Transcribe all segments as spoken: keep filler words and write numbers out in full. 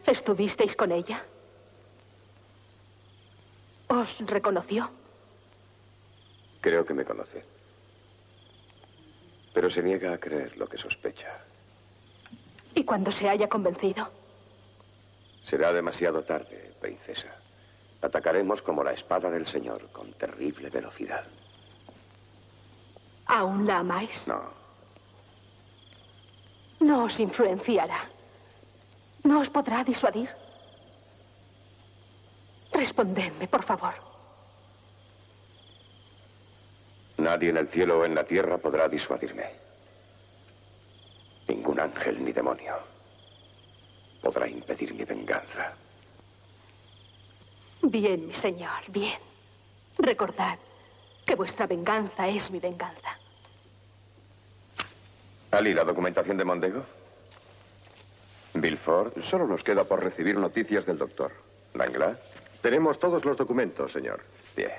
¿Estuvisteis con ella? ¿Os reconoció? Creo que me conoce. Pero se niega a creer lo que sospecha. ¿Y cuando se haya convencido? Será demasiado tarde, princesa. Atacaremos como la espada del Señor, con terrible velocidad. ¿Aún la amáis? No. No os influenciará. No os podrá disuadir. Respondedme, por favor. Nadie en el cielo o en la tierra podrá disuadirme. Ningún ángel ni demonio podrá impedir mi venganza. Bien, mi señor, bien. Recordad que vuestra venganza es mi venganza. Ali, ¿la documentación de Mondego? Villefort. Solo nos queda por recibir noticias del doctor. ¿Danglars? Tenemos todos los documentos, señor. Bien.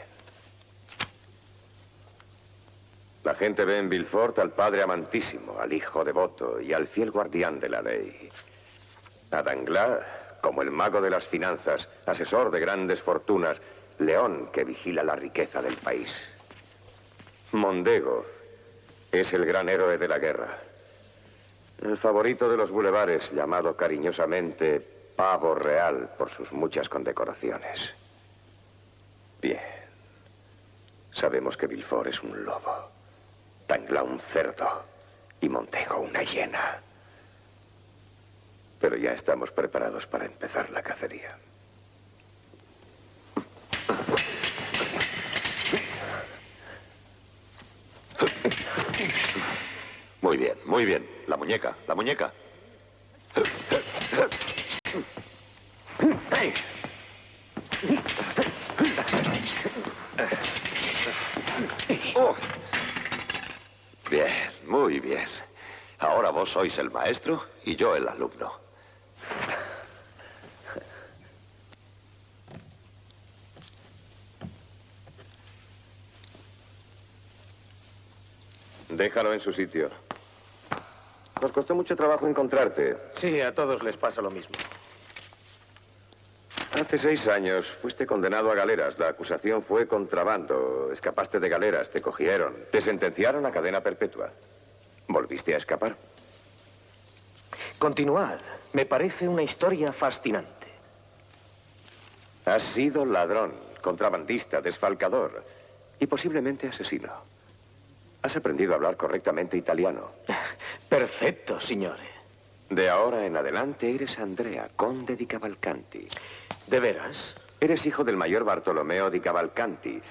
La gente ve en Villefort al padre amantísimo, al hijo devoto y al fiel guardián de la ley. A Danglars como el mago de las finanzas, asesor de grandes fortunas, león que vigila la riqueza del país. Mondego es el gran héroe de la guerra. El favorito de los bulevares, llamado cariñosamente Pavo Real por sus muchas condecoraciones. Bien. Sabemos que Villefort es un lobo, Danglars un cerdo y Mondego una hiena. Pero ya estamos preparados para empezar la cacería. Muy bien, muy bien. La muñeca, la muñeca. Oh. Bien, muy bien. Ahora vos sois el maestro y yo el alumno. Déjalo en su sitio. Nos costó mucho trabajo encontrarte. Sí, a todos les pasa lo mismo. Hace seis años fuiste condenado a galeras. La acusación fue contrabando. Escapaste de galeras, te cogieron. Te sentenciaron a cadena perpetua. ¿Volviste a escapar? Continuad. Me parece una historia fascinante. Has sido ladrón, contrabandista, desfalcador y posiblemente asesino. Has aprendido a hablar correctamente italiano. Perfecto, signore. De ahora en adelante eres Andrea, conde di Cavalcanti. ¿De veras? Eres hijo del mayor Bartolomeo di Cavalcanti,